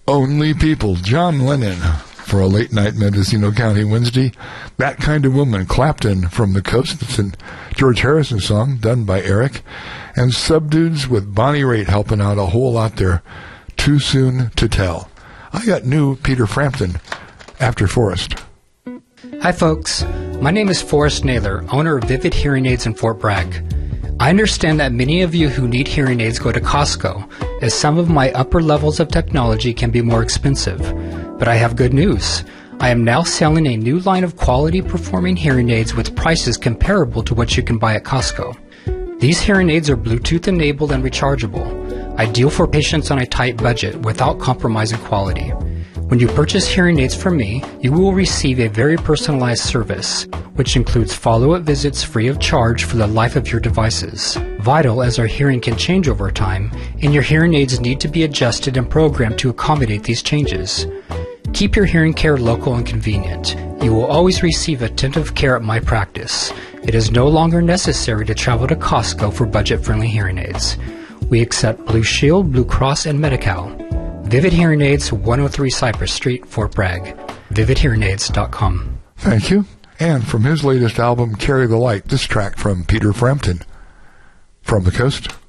Only People, John Lennon, for a late night Mendocino County Wednesday. That Kind of Woman, Clapton, from the Coast. It's a George Harrison song done by Eric. And Subdudes with Bonnie Raitt helping out a whole lot there. Too Soon to Tell. I got new Peter Frampton after Forrest. Hi folks, my name is Forrest Naylor, owner of Vivid Hearing Aids in Fort Bragg. I understand that many of you who need hearing aids go to Costco, as some of my upper levels of technology can be more expensive. But I have good news. I am now selling a new line of quality performing hearing aids with prices comparable to what you can buy at Costco. These hearing aids are Bluetooth enabled and rechargeable, ideal for patients on a tight budget without compromising quality. When you purchase hearing aids from me, you will receive a very personalized service, which includes follow-up visits free of charge for the life of your devices. Vital, as our hearing can change over time, and your hearing aids need to be adjusted and programmed to accommodate these changes. Keep your hearing care local and convenient. You will always receive attentive care at my practice. It is no longer necessary to travel to Costco for budget-friendly hearing aids. We accept Blue Shield, Blue Cross, and Medi-Cal. Vivid Hearing Aids, 103 Cypress Street, Fort Bragg. VividHearingAids.com. Thank you. And from his latest album, Carry the Light, this track from Peter Frampton, from the Coast.